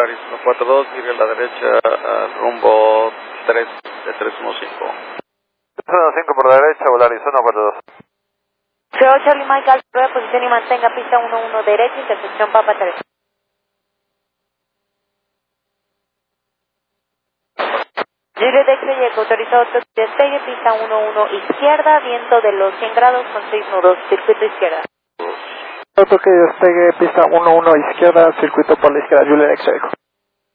Polaris 142, sigue a la derecha al rumbo 3 de 315. 315 por la derecha, Polaris 142. Creo Charlie Mike, alta posición y mantenga pista 11 derecha, intersección Papa 3. Juliet X-Ray, autorizado despegue, pista 11 izquierda, viento de los 100 grados con 6 nudos, circuito izquierda. Otro que despegue, pista 11 izquierda, circuito por la izquierda, Juliet X-Ray.